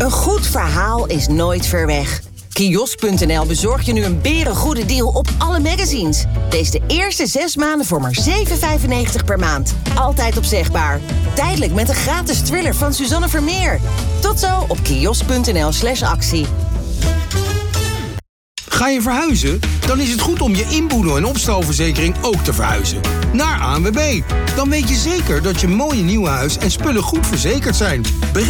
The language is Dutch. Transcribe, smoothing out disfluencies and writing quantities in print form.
Een goed verhaal is nooit ver weg. Kiosk.nl bezorgt je nu een berengoede deal op alle magazines. Lees de eerste 6 maanden voor maar €7,95 per maand. Altijd opzegbaar. Tijdelijk met een gratis thriller van Suzanne Vermeer. Tot zo op kiosk.nl/actie. Ga je verhuizen? Dan is het goed om je inboedel- en opstalverzekering ook te verhuizen. Naar ANWB. Dan weet je zeker dat je mooie nieuwe huis en spullen goed verzekerd zijn.